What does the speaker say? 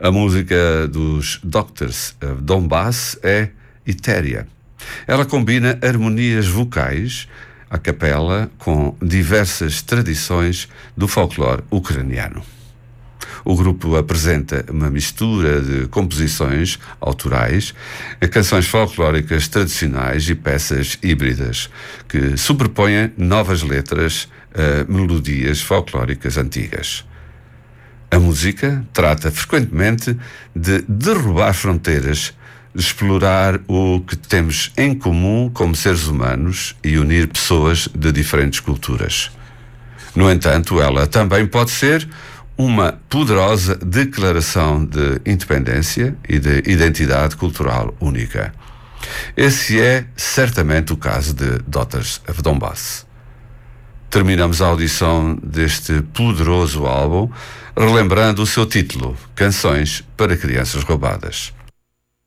A música dos Doctors of Donbass é etérea. Ela combina harmonias vocais, a capela, com diversas tradições do folclore ucraniano. O grupo apresenta uma mistura de composições autorais, canções folclóricas tradicionais e peças híbridas, que sobrepõem novas letras a melodias folclóricas antigas. A música trata frequentemente de derrubar fronteiras, de explorar o que temos em comum como seres humanos e unir pessoas de diferentes culturas. No entanto, ela também pode ser uma poderosa declaração de independência e de identidade cultural única. Esse é certamente o caso de Daughters of Donbass. Terminamos a audição deste poderoso álbum relembrando o seu título, Canções para Crianças Roubadas.